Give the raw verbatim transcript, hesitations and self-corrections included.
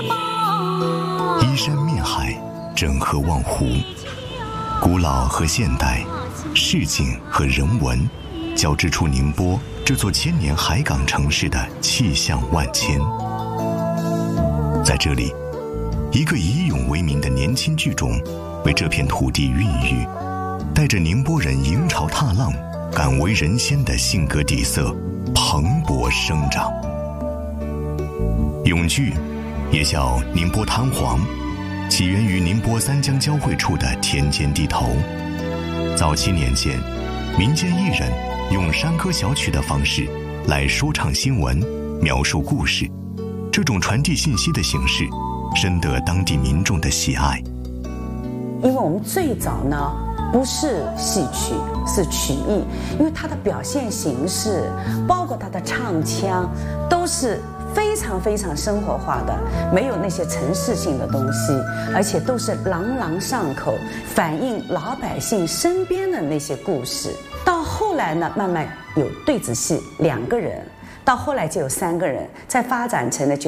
依山面海，整合望湖，古老和现代，市井和人文，交织出宁波这座千年海港城市的气象万千。在这里，一个以勇为名的年轻剧种为这片土地孕育，带着宁波人迎潮踏浪、敢为人先的性格底色蓬勃生长。永剧也叫宁波滩黄，起源于宁波三江交汇处的田间地头。早期年间，民间艺人用山歌小曲的方式来说唱新闻、描述故事，这种传递信息的形式深得当地民众的喜爱。 因为我们最早呢不是戏曲，是曲艺，因为它的表现形式，包括它的唱腔，都是非常非常生活化的，没有那些程式性的东西，而且都是朗朗上口，反映老百姓身边的那些故事。到后来呢，慢慢有对子戏两个人，到后来就有三个人，再发展成了就